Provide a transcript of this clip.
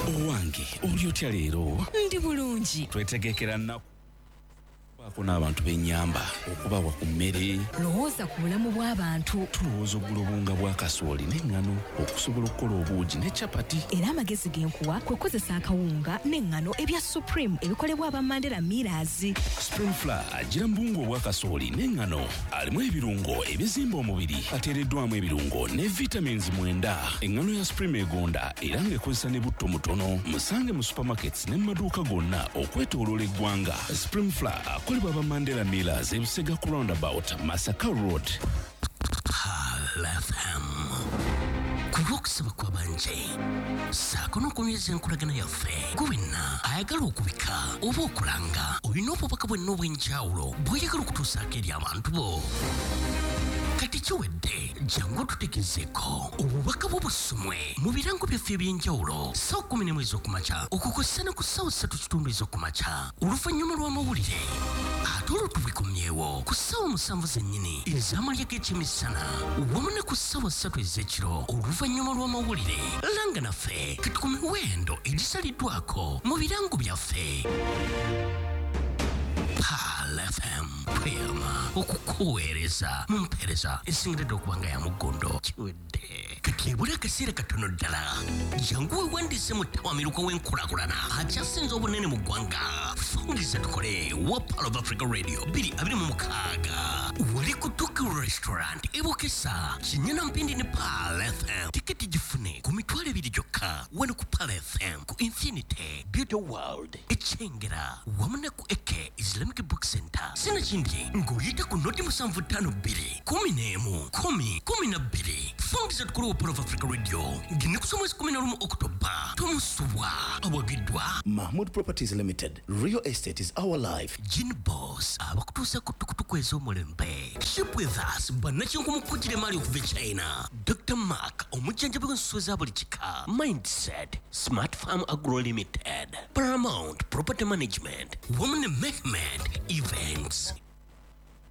Owange, oli otya leero? Ndi bulungi. Twetegekera nnaku baako n'abantu b'ennyamba okubawa ku mmere. Lowooza ku bulamu bw'abantu. Tulowooza oggula obunga bwa kasooli n'eŋŋano okusobola okukola obuugi ne capati. Era amagezi genkuwa kwe kukozesa akawunga n'eŋŋano ebya Supreme ebikolebwa aba Mandela Millers. Spring Flour agira mu buwunga obwa kasooli n'eŋŋano alimu ebirungo ebizimba omubiri, ateereddwamu ebirungo ne vitamins 9. Eŋŋano ya Supreme egonda era ng'ekozesa ne butto mutono. Musange mu supermarkets ne mu maduuka gonna okwetooloola eggwanga. Spring Flour akolebwa aba Mandela Millers e Busega ku roundabout Masaka Road. FM kulwokusaba kwabanje saako n'okunyweza enkolagana yaffe gwenna ayagala okubika oba okulanga olina obubaka bwenna obw'enjawulo bw'oyagala okutuusaako eri abantu bo. Kati kiwedde jangu tutegezeeko obubaka bw'obusumwe mu birango byaffe eby'enjawulo ssaawa 11 ez'okumakya okukozesa ne ku ssaawa 3 ez'okumakya oluvannyuma lw'amawulire ate olwo tubikomyewo ku ssaawa 7 zennyini ez'amalya g'ekyemisana wamu ne ku ssaawa 3 ez'ekiro oluvannyuma lw'amawulire. Langa naffe kati ku miwendo egisaliddwako mu birango byaffe. FM tweyama okukuweereza mu mpeereza esingiridde okuba nga ya mugondo. Kiwedde kati ebula akaseera katono ddala jangu weewandiise mu ttawamiruka w'enkulaakulana akyasinze obunene mu ggwanga. Fungiza tukole wa Pearl of Africa Radio 226 wali ku Tuku Restaurant ebokesa kinyana mpindi ne Pearl FM. Tiketi gifune ku mitwalo 2 gyokka wano ku Pearl FM ku Infinity Beauty World ekyengera wamu ne ku Eke Islamic Book Center. Sina kindi ng'oyita ku noti 752 10 Fungiza tukole wa Pearl of Africa Radio ngine kusoma 11 Oktoba tomusubwa awagiddwa Mahmood Properties Limited. Real estate is our life. Gin Boss abakutuusa ku tukutuku ez'omulembe. Ship with us bannakinku mukujjira emali okuva China. Dr. Mark omujjanjabi w'ensuso za buli kika. Mindset Smart Farm Agro Limited. Paramount Property Management wamu ne Mehmet Events.